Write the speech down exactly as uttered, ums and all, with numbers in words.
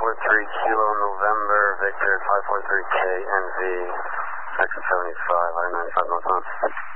four three Kilo November, Victor five four three K N V, exit seventy-five, I ninety-five northbound.